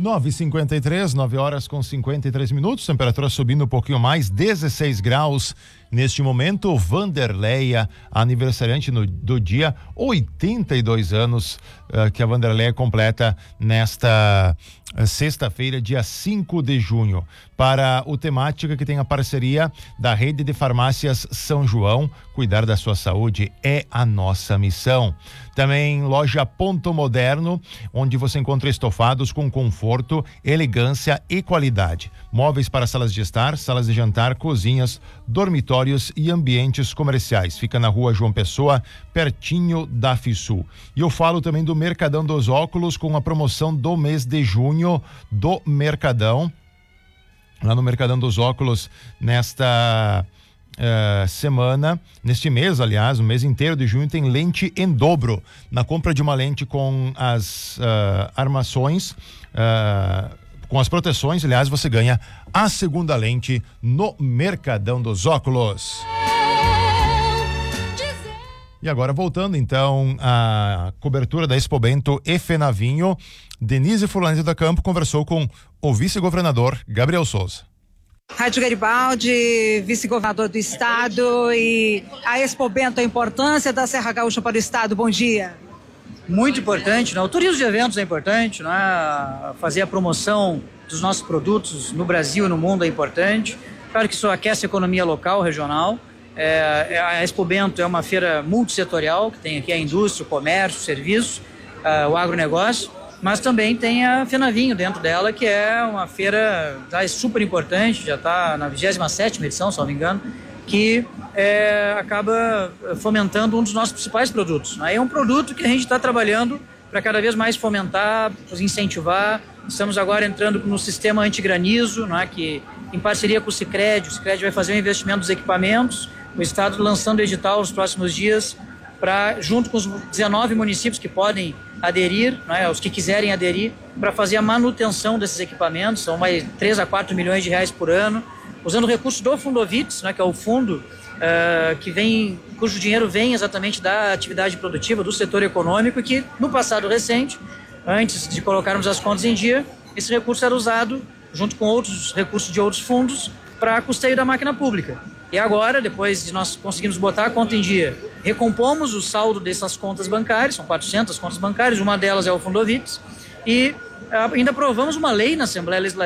9h53, 9 horas com 53 minutos, temperatura subindo um pouquinho mais, 16 graus neste momento. Vanderleia, aniversariante do dia, 82 anos, que a Vanderleia completa nesta sexta-feira, dia 5 de junho. Para o Temática, que tem a parceria da Rede de Farmácias São João, cuidar da sua saúde é a nossa missão. Também loja Ponto Moderno, onde você encontra estofados com conforto, elegância e qualidade. Móveis para salas de estar, salas de jantar, cozinhas, dormitórios e ambientes comerciais. Fica na rua João Pessoa, pertinho da FISUL. E eu falo também do Mercadão dos Óculos, com a promoção do mês de junho do Mercadão. Lá no Mercadão dos Óculos, nesta semana, neste mês, aliás, o mês inteiro de junho, tem lente em dobro. Na compra de uma lente com as armações, com as proteções, aliás, você ganha a segunda lente no Mercadão dos Óculos. E agora, voltando então à cobertura da Expo Bento e Fenavinho, Denise Furlanese da Campo conversou com o vice-governador Gabriel Souza. Rádio Garibaldi, vice-governador do estado, e a Expo Bento, a importância da Serra Gaúcha para o estado, bom dia. Muito importante, né? O turismo de eventos é importante, né? Fazer a promoção dos nossos produtos no Brasil e no mundo é importante. Claro que isso aquece a economia local, regional. A Expo Bento é uma feira multissetorial, que tem aqui a indústria, o comércio, o serviço, o agronegócio, mas também tem a Fenavinho dentro dela, que é uma feira super importante, já está na 27ª edição, se não me engano, que acaba fomentando um dos nossos principais produtos. Aí é um produto que a gente está trabalhando para cada vez mais fomentar, incentivar. Estamos agora entrando no sistema antigranizo, né, que em parceria com o Sicredi vai fazer o investimento dos equipamentos, o estado lançando edital nos próximos dias, junto com os 19 municípios que podem aderir, né, os que quiserem aderir, para fazer a manutenção desses equipamentos. São mais 3 a 4 milhões de reais por ano, usando recursos do Fundovits, né, que é o fundo cujo dinheiro vem exatamente da atividade produtiva, do setor econômico, e que no passado recente, antes de colocarmos as contas em dia, esse recurso era usado junto com outros recursos de outros fundos para custeio da máquina pública. E agora, depois de nós conseguirmos botar a conta em dia, recompomos o saldo dessas contas bancárias, são 400 contas bancárias, uma delas é o Fundovits, e ainda aprovamos uma lei na Assembleia Legislativa